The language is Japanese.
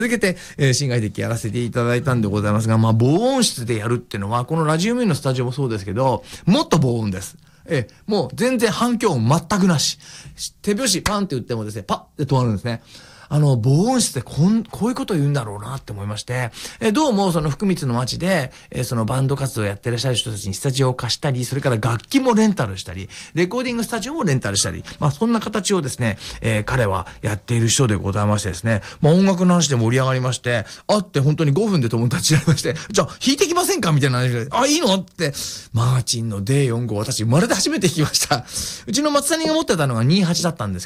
続けて、新外的やらせていただいたんでございますが、防音室でやるっていうのは、このラジオミューのスタジオもそうですけど、もっと防音です。もう全然反響音全くなし。手拍子パンって打ってもですね、パッって止まるんですね。防音室でこういうことを言うんだろうなって思いまして、どうもその福光の町で、そのバンド活動をやってらっしゃる人たちにスタジオを貸したり、それから楽器もレンタルしたり、レコーディングスタジオもレンタルしたり、そんな形をですね、彼はやっている人でございましてですね、音楽の話で盛り上がりまして、会って本当に5分で友達になりまして、じゃあ弾いてきませんかみたいな話で、いいのって、マーチンの D4 号私生まれて初めて弾きました。うちの松谷が持ってたのが28だったんです